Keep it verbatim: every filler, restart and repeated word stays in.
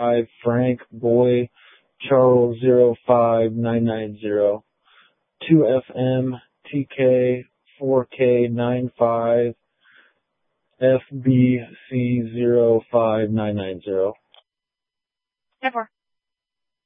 five Frank Boy Charles zero five nine nine zero. two F M T K four K nine five F B C zero five nine nine zero.